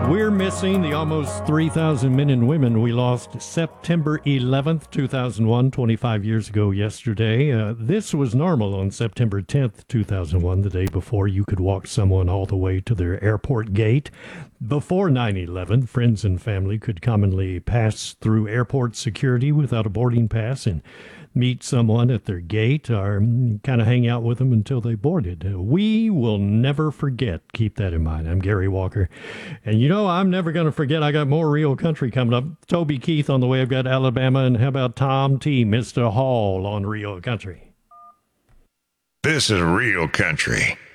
We're missing the almost 3,000 men and women we lost September 11th, 2001, 25 years ago yesterday. This was normal on September 10th, 2001, the day before you could walk someone all the way to their airport gate. Before 9/11, friends and family could commonly pass through airport security without a boarding pass and meet someone at their gate or kind of hang out with them until they boarded. We will never forget. Keep that in mind. I'm Gary Walker. And you know, I'm never going to forget. I got more Real Country coming up. Toby Keith on the way. I've got Alabama. And how about Tom T., Mr. Hall on Real Country? This is Real Country.